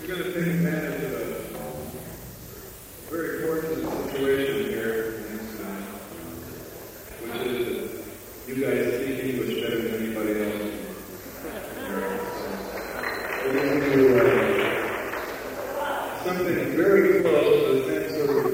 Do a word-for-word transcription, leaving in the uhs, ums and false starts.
We're going to take advantage of a very fortunate situation here in Amsterdam, which is that you guys speak English better than anybody else. We're going to do uh, something very close to the same sort of